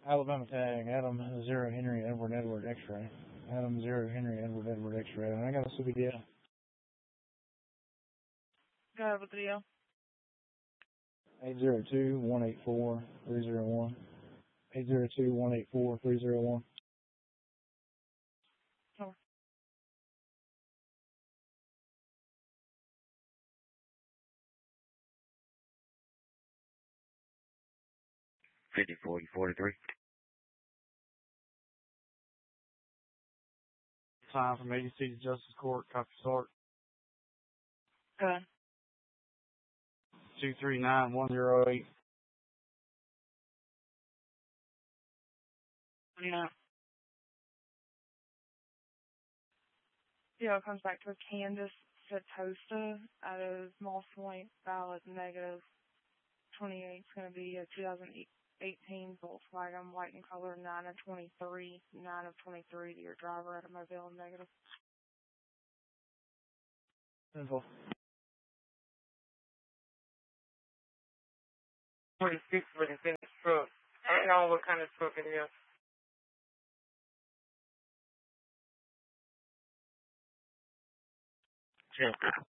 Alabama tag, Adam 0 Henry Edward Edward X-ray. Adam 0 Henry Edward Edward X-ray. And I got a CBDL. Go ahead with the deal. 802-184-301. 802-184-301. Over. 50-40-43. Time from ADC to Justice Court, copy start. Go ahead. 239108. Yeah. Yeah, it comes back to Candace Setosta out of Moss Point, valid negative. 28 is going to be a 2018 Volkswagen, white in color, 9 of 23. 9 of 23 to your driver out of Mobile, negative. Simple. 26 with a finished truck. I don't know what kind of truck it is. Check.